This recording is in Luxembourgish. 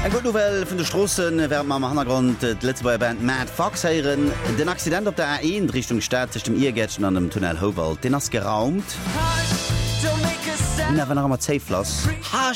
Ein gut Novel vun der Strossen werden am Hintergrund letzte bei Band Mad Fox heieren. Den Accident op der A1 Richtung Stadt sich dem Irgätschen an dem Tunnel Howald, den ass geraumt. Never noch safe loss.